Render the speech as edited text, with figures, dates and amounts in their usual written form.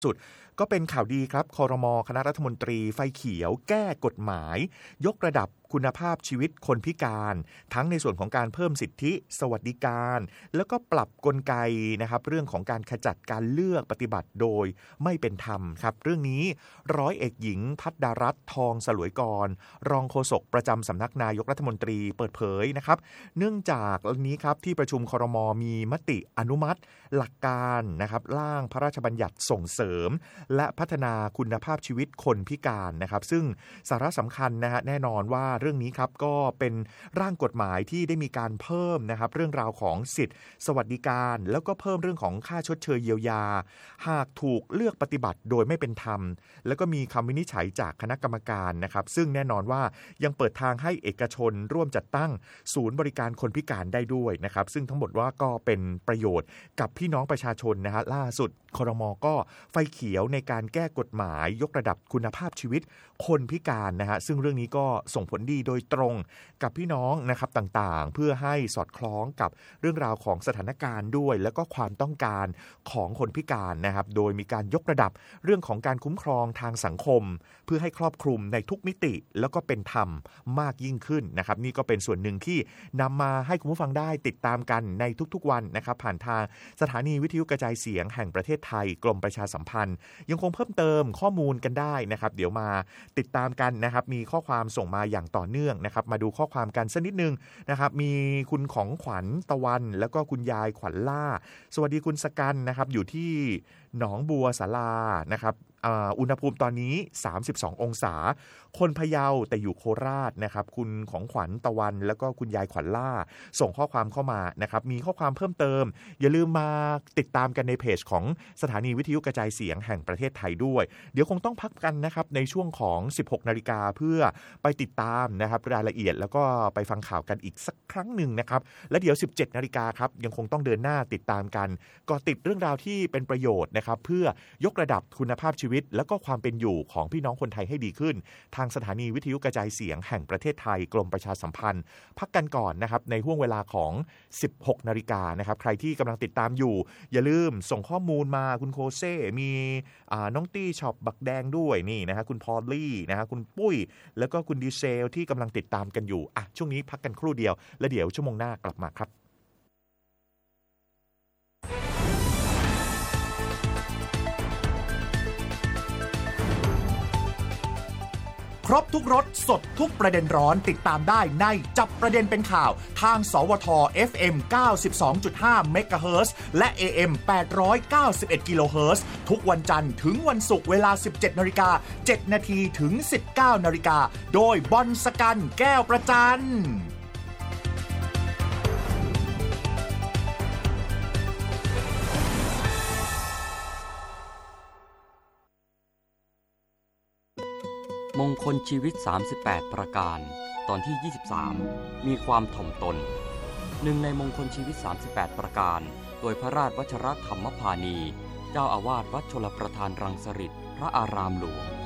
สุดก็เป็นข่าวดีครับครม.คณะรัฐมนตรีไฟเขียวแก้กฎหมายยกระดับคุณภาพชีวิตคนพิการทั้งในส่วนของการเพิ่มสิทธิสวัสดิการแล้วก็ปรับกลไกนะครับเรื่องของการขจัดการเลือกปฏิบัติโดยไม่เป็นธรรมครับเรื่องนี้ร้อยเอกหญิงภัทรรัตน์ทองสลวยกรรองโฆษกประจำสำนักนายกรัฐมนตรีเปิดเผยนะครับเนื่องจากนี้ครับที่ประชุมครม.มีมติอนุมัติหลักการนะครับร่างพระราชบัญญัติส่งเสริมและพัฒนาคุณภาพชีวิตคนพิการนะครับซึ่งสาระสำคัญนะฮะแน่นอนว่าเรื่องนี้ครับก็เป็นร่างกฎหมายที่ได้มีการเพิ่มนะครับเรื่องราวของสิทธิสวัสดิการแล้วก็เพิ่มเรื่องของค่าชดเชยเยียวยาหากถูกเลือกปฏิบัติโดยไม่เป็นธรรมแล้วก็มีคำวินิจฉัยจากคณะกรรมการนะครับซึ่งแน่นอนว่ายังเปิดทางให้เอกชนร่วมจัดตั้งศูนย์บริการคนพิการได้ด้วยนะครับซึ่งทั้งหมดว่าก็เป็นประโยชน์กับพี่น้องประชาชนนะฮะล่าสุดครม.ก็ไฟเขียวในการแก้กฎหมายยกระดับคุณภาพชีวิตคนพิการนะฮะซึ่งเรื่องนี้ก็ส่งผลดีโดยตรงกับพี่น้องนะครับต่างๆเพื่อให้สอดคล้องกับเรื่องราวของสถานการณ์ด้วยแล้วก็ความต้องการของคนพิการนะครับโดยมีการยกระดับเรื่องของการคุ้มครองทางสังคมเพื่อให้ครอบคลุมในทุกมิติแล้วก็เป็นธรรมมากยิ่งขึ้นนะครับนี่ก็เป็นส่วนหนึ่งที่นำมาให้คุณผู้ฟังได้ติดตามกันในทุกๆวันนะครับผ่านทางสถานีวิทยุกระจายเสียงแห่งประเทศไทยกรมประชาสัมพันธ์ยังคงเพิ่มเติมข้อมูลกันได้นะครับเดี๋ยวมาติดตามกันนะครับมีข้อความส่งมาอย่างต่อเนื่องนะครับมาดูข้อความกันสักนิดนึงนะครับมีคุณของขวัญตะวันแล้วก็คุณยายขวัญล่าสวัสดีคุณสกันนะครับอยู่ที่หนองบัวศาลานะครับอุณหภูมิตอนนี้32องศาคนพะเยาแต่อยู่โคราชนะครับคุณของขวัญตะวันแล้วก็คุณยายขวัญล่าส่งข้อความเข้ามานะครับมีข้อความเพิ่มเติมอย่าลืมมาติดตามกันในเพจของสถานีวิทยุกระจายเสียงแห่งประเทศไทยด้วยเดี๋ยวคงต้องพักกันนะครับในช่วงของ 16 นาฬิกาเพื่อไปติดตามนะครับรายละเอียดแล้วก็ไปฟังข่าวกันอีกสักครั้งหนึ่งนะครับและเดี๋ยว 17 นาฬิกาครับยังคงต้องเดินหน้าติดตามกันก็ติดเรื่องราวที่เป็นประโยชน์นะครับเพื่อยกระดับคุณภาพชีวิตแล้วก็ความเป็นอยู่ของพี่น้องคนไทยให้ดีขึ้นทางสถานีวิทยุกระจายเสียงแห่งประเทศไทยกรมประชาสัมพันธ์พักกันก่อนนะครับในห่วงเวลาของ 16 นาฬิกานะครับใครที่กำลังติดตามอยู่อย่าลืมส่งข้อมูลมาคุณโคเซ่มีน้องตี้ช็อปบักแดงด้วยนี่นะฮะคุณพอลลี่นะฮะคุณปุ้ยแล้วก็คุณดีเซลที่กำลังติดตามกันอยู่ช่วงนี้พักกันครู่เดียวแล้วเดี๋ยวชั่วโมงหน้ากลับมาครับครบทุกรสสดทุกประเด็นร้อนติดตามได้ในจับประเด็นเป็นข่าวทางสวท FM 92.5 เมกะเฮิรตซ์และ AM 891 กิโลเฮิรตซ์ทุกวันจันทร์ถึงวันศุกร์เวลา 17:07 น.ถึง 19:00 น.โดยบอลสกันแก้วประจันมงคลชีวิต38ประการตอนที่23มีความถ่อมตนหนึ่งในมงคลชีวิต38ประการโดยพระราชวชรธรรมพานีเจ้าอาวาสวัดชลประทานรังสฤษฎ์พระอารามหลวง